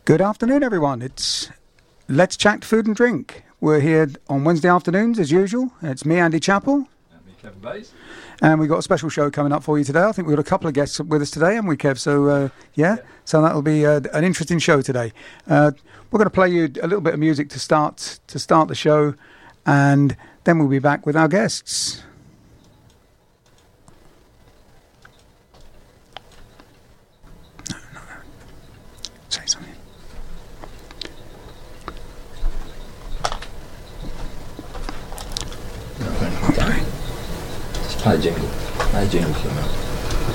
Good afternoon, everyone. It's Let's Chat Food and Drink. We're here on Wednesday afternoons, as usual. It's me, Andy Chappell. And me, Kevin Bays. And we've got a special show coming up for you today. I think we've got a couple of guests with us today, haven't we, Kev? So, so that'll be an interesting show today. We're going to play you a little bit of music to start the show, and then we'll be back with our guests. Say something. Okay. Just play a jingle. Play a jingle for a minute.